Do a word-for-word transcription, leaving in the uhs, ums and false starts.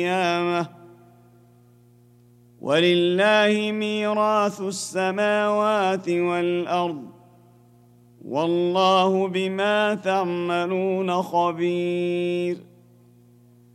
القيامة ولله ميراث السماوات والأرض والله بما تعملون خبير.